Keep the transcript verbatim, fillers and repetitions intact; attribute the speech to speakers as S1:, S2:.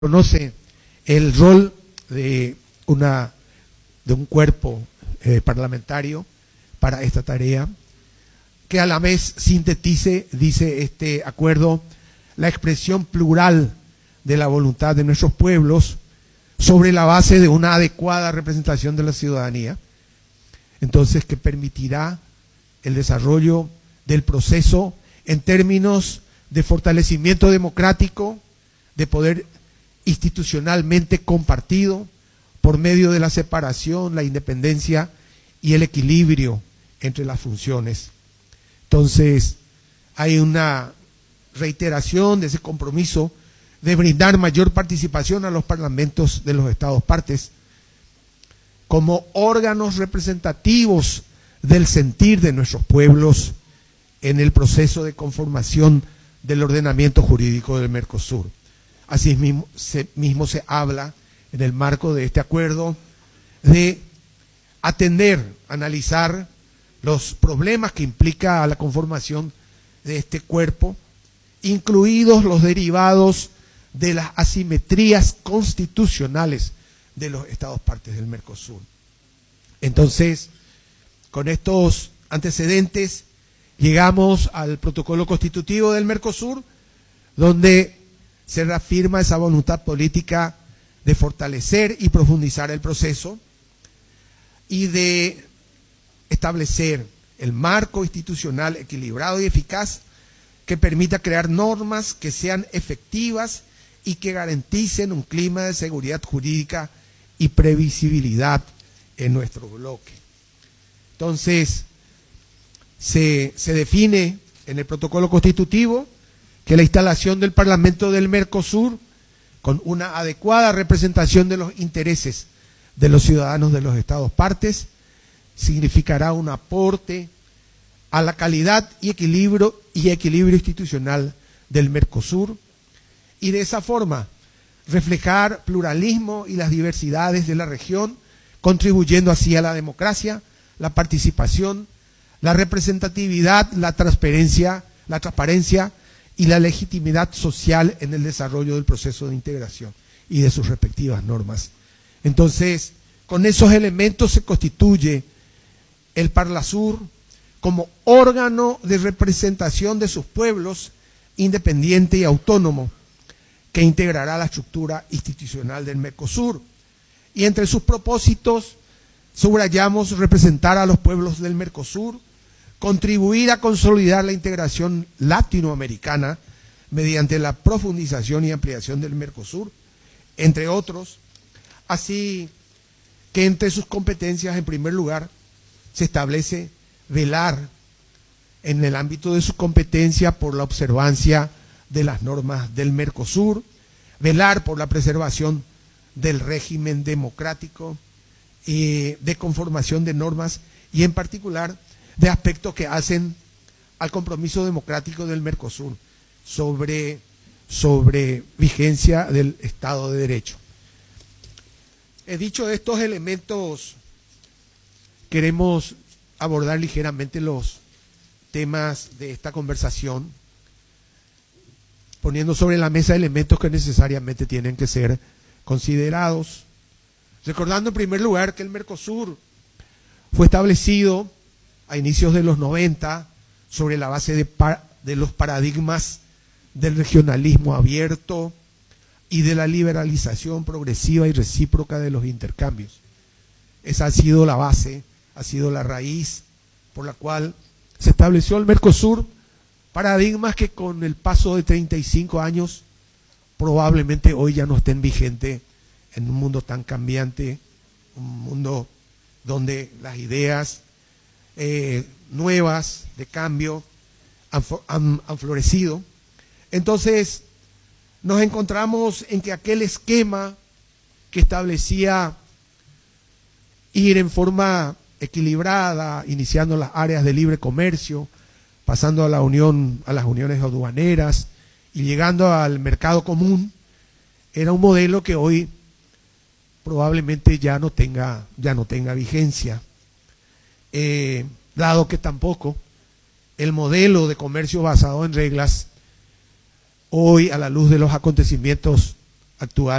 S1: conoce el rol de, una, de un cuerpo eh, parlamentario para esta tarea, que a la vez sintetice, dice este acuerdo, la expresión plural de la voluntad de nuestros pueblos sobre la base de una adecuada representación de la ciudadanía, entonces que permitirá el desarrollo del proceso en términos de fortalecimiento democrático, de poder institucionalmente compartido por medio de la separación, la independencia y el equilibrio entre las funciones. Entonces, hay una reiteración de ese compromiso de brindar mayor participación a los parlamentos de los Estados partes como órganos representativos del sentir de nuestros pueblos en el proceso de conformación del ordenamiento jurídico del Mercosur. Así mismo se, mismo se habla en el marco de este acuerdo de atender, analizar los problemas que implica la conformación de este cuerpo, incluidos los derivados de las asimetrías constitucionales de los Estados partes del Mercosur. Entonces, con estos antecedentes, llegamos al protocolo constitutivo del Mercosur, donde se reafirma esa voluntad política de fortalecer y profundizar el proceso y de establecer el marco institucional equilibrado y eficaz que permita crear normas que sean efectivas y que garanticen un clima de seguridad jurídica y previsibilidad en nuestro bloque. Entonces, se, se define en el protocolo constitutivo que la instalación del Parlamento del Mercosur, con una adecuada representación de los intereses de los ciudadanos de los Estados partes, significará un aporte a la calidad y equilibrio, y equilibrio institucional del Mercosur, y de esa forma reflejar pluralismo y las diversidades de la región, contribuyendo así a la democracia, la participación, la representatividad, la transparencia, la transparencia y la legitimidad social en el desarrollo del proceso de integración y de sus respectivas normas. Entonces, con esos elementos se constituye el Parlasur como órgano de representación de sus pueblos, independiente y autónomo, que integrará la estructura institucional del Mercosur. Y entre sus propósitos subrayamos representar a los pueblos del Mercosur, contribuir a consolidar la integración latinoamericana mediante la profundización y ampliación del Mercosur, entre otros, así que entre sus competencias, en primer lugar, se establece velar en el ámbito de su competencia por la observancia de las normas del Mercosur, velar por la preservación del régimen democrático y de conformación de normas y en particular de aspectos que hacen al compromiso democrático del Mercosur sobre, sobre vigencia del Estado de Derecho. He dicho estos elementos, queremos abordar ligeramente los temas de esta conversación, poniendo sobre la mesa elementos que necesariamente tienen que ser considerados. Recordando en primer lugar que el Mercosur fue establecido a inicios de los noventa sobre la base de, par, de los paradigmas del regionalismo abierto y de la liberalización progresiva y recíproca de los intercambios. Esa ha sido la base, ha sido la raíz por la cual se estableció el Mercosur, paradigmas que con el paso de treinta y cinco años probablemente hoy ya no estén vigentes en un mundo tan cambiante, un mundo donde las ideas eh, nuevas de cambio han, han, han florecido. Entonces nos encontramos en que aquel esquema que establecía ir en forma equilibrada, iniciando las áreas de libre comercio, pasando a la unión, a las uniones aduaneras y llegando al mercado común, era un modelo que hoy probablemente ya no tenga, ya no tenga vigencia, eh, dado que tampoco el modelo de comercio basado en reglas, hoy a la luz de los acontecimientos actual